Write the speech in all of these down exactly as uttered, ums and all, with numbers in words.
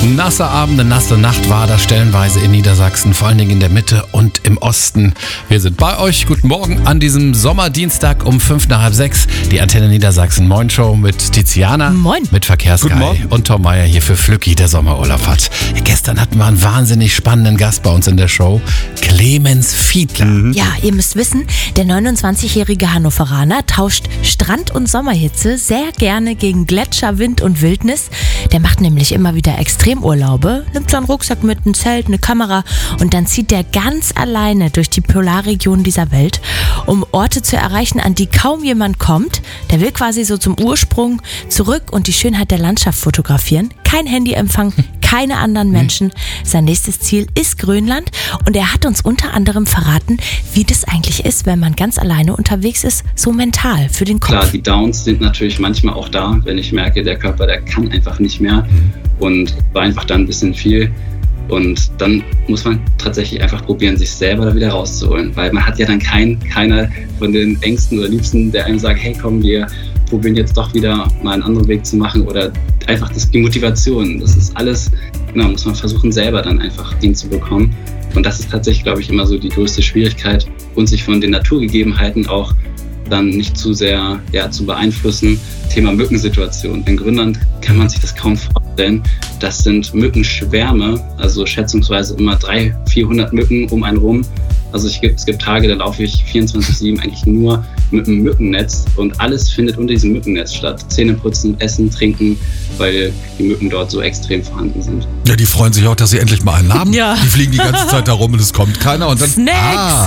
Nasse Abende, nasse Nacht war das stellenweise in Niedersachsen, vor allen Dingen in der Mitte und im Osten. Wir sind bei euch. Guten Morgen an diesem Sommerdienstag um fünf nach halb sechs. Die Antenne Niedersachsen Moin Show mit Tiziana. Moin. Mit Verkehrsguy und Tom Meyer hier für Flücki, der Sommerurlaub hat. Ja, gestern hatten wir einen wahnsinnig spannenden Gast bei uns in der Show. Clemens Fiedler. Mhm. Ja, ihr müsst wissen, der neunundzwanzigjährige Hannoveraner tauscht Strand- und Sommerhitze sehr gerne gegen Gletscher, Wind und Wildnis. Der macht nämlich immer wieder Extremurlaube, nimmt seinen Rucksack mit, ein Zelt, eine Kamera und dann zieht der ganz alleine durch die Polarregionen dieser Welt, um Orte zu erreichen, an die kaum jemand kommt. Der will quasi so zum Ursprung zurück und die Schönheit der Landschaft fotografieren. Kein Handyempfang, keine anderen Menschen. Sein nächstes Ziel ist Grönland und er hat uns unter anderem verraten, wie das eigentlich ist, wenn man ganz alleine unterwegs ist, so mental für den Kopf. Klar, die Downs sind natürlich manchmal auch da, wenn ich merke, der Körper, der kann einfach nicht mehr und war einfach dann ein bisschen viel. Und dann muss man tatsächlich einfach probieren, sich selber da wieder rauszuholen, weil man hat ja dann kein, keiner von den Ängsten oder Liebsten, der einem sagt, hey komm, wir probieren jetzt doch wieder mal einen anderen Weg zu machen oder einfach das, die Motivation. Das ist alles, genau, muss man versuchen selber dann einfach hinzubekommen. Und das ist tatsächlich, glaube ich, immer so die größte Schwierigkeit und sich von den Naturgegebenheiten auch dann nicht zu sehr ja, zu beeinflussen. Thema Mückensituation. In Grönland kann man sich das kaum vorstellen. Das sind Mückenschwärme, also schätzungsweise immer dreihundert, vierhundert Mücken um einen rum. Also ich, es gibt Tage, da laufe ich vierundzwanzig sieben eigentlich nur mit einem Mückennetz und alles findet unter diesem Mückennetz statt. Zähneputzen, Essen, Trinken, weil die Mücken dort so extrem vorhanden sind. Ja, die freuen sich auch, dass sie endlich mal einen haben. Ja. Die fliegen die ganze Zeit da rum und es kommt keiner und dann... Snacks! Ah.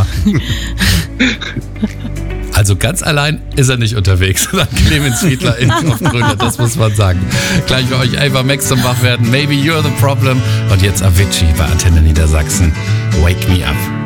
Also ganz allein ist er nicht unterwegs. Clemens Fiedler in auf Grönland, das muss man sagen. Gleich für euch Ava Max zum Wachwerden. Maybe you're the problem. Und jetzt Avicii bei Antenne Niedersachsen. Wake me up.